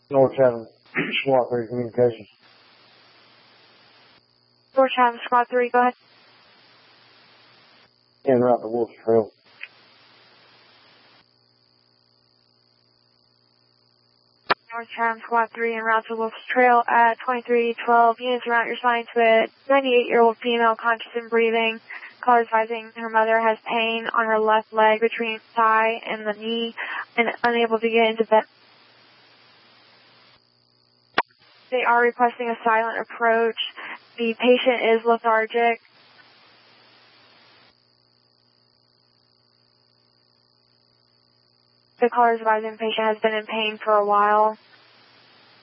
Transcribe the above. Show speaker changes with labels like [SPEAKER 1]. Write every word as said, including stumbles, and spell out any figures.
[SPEAKER 1] North Chatham, Squad three Communications.
[SPEAKER 2] North Chatham, Squad three, go ahead.
[SPEAKER 1] En route to Wolf's Trail.
[SPEAKER 2] North Chatham, Squad three, en route to Wolf's Trail at twenty-three twelve. Units around your sign to a ninety-eight-year-old female conscious and breathing. Caller advising her mother has pain on her left leg between the thigh and the knee and unable to get into bed. They are requesting a silent approach. The patient is lethargic. The caller is advising the patient has been in pain for a while.